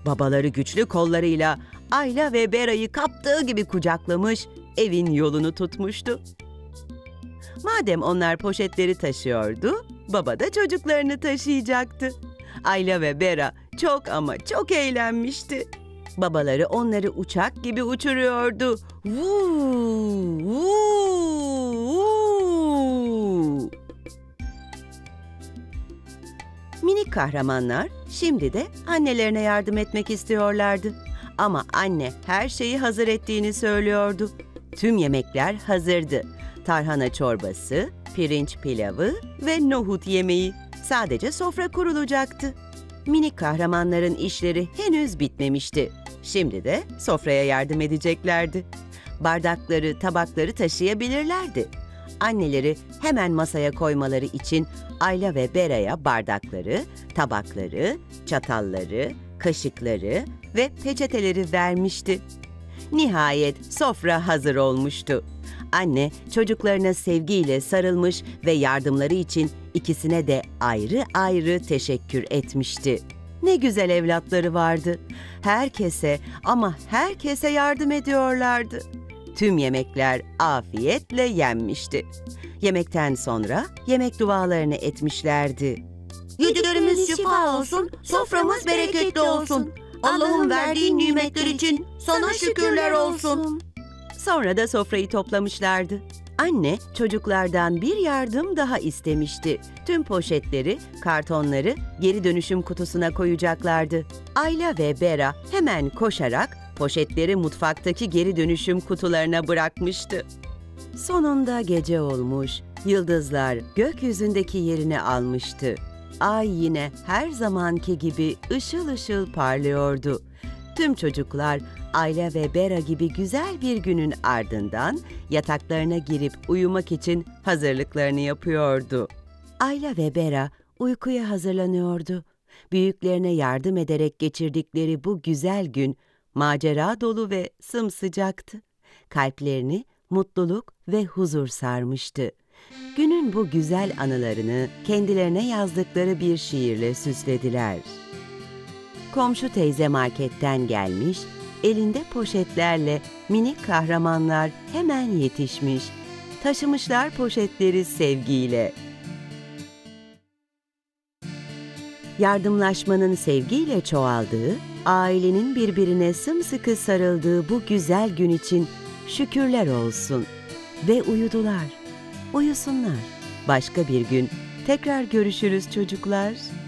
Babaları güçlü kollarıyla Ayla ve Bera'yı kaptığı gibi kucaklamış, evin yolunu tutmuştu. Madem onlar poşetleri taşıyordu, baba da çocuklarını taşıyacaktı. Ayla ve Bera çok ama çok eğlenmişti. Babaları onları uçak gibi uçuruyordu. Vuu, vuu, vuu. Minik kahramanlar şimdi de annelerine yardım etmek istiyorlardı. Ama anne her şeyi hazır ettiğini söylüyordu. Tüm yemekler hazırdı. Tarhana çorbası, pirinç pilavı ve nohut yemeği. Sadece sofra kurulacaktı. Minik kahramanların işleri henüz bitmemişti. Şimdi de sofraya yardım edeceklerdi. Bardakları, tabakları taşıyabilirlerdi. Anneleri hemen masaya koymaları için Ayla ve Bera'ya bardakları, tabakları, çatalları, kaşıkları ve peçeteleri vermişti. Nihayet sofra hazır olmuştu. Anne çocuklarına sevgiyle sarılmış ve yardımları için ikisine de ayrı ayrı teşekkür etmişti. Ne güzel evlatları vardı. Herkese ama herkese yardım ediyorlardı. Tüm yemekler afiyetle yenmişti. Yemekten sonra yemek dualarını etmişlerdi. Yedilerimiz şifa olsun, soframız bereketli olsun. Allah'ın verdiği nimetler için sana şükürler olsun. Sonra da sofrayı toplamışlardı. Anne çocuklardan bir yardım daha istemişti. Tüm poşetleri, kartonları geri dönüşüm kutusuna koyacaklardı. Ayla ve Bera hemen koşarak poşetleri mutfaktaki geri dönüşüm kutularına bırakmıştı. Sonunda gece olmuş, yıldızlar gökyüzündeki yerini almıştı. Ay yine her zamanki gibi ışıl ışıl parlıyordu. Tüm çocuklar Ayla ve Bera gibi güzel bir günün ardından yataklarına girip uyumak için hazırlıklarını yapıyordu. Ayla ve Bera uykuya hazırlanıyordu. Büyüklerine yardım ederek geçirdikleri bu güzel gün macera dolu ve sımsıcaktı. Kalplerini mutluluk ve huzur sarmıştı. Günün bu güzel anılarını kendilerine yazdıkları bir şiirle süslediler. Komşu teyze marketten gelmiş, elinde poşetlerle minik kahramanlar hemen yetişmiş. Taşımışlar poşetleri sevgiyle. Yardımlaşmanın sevgiyle çoğaldığı, ailenin birbirine sımsıkı sarıldığı bu güzel gün için şükürler olsun. Ve uyudular. Uyusunlar. Başka bir gün tekrar görüşürüz çocuklar.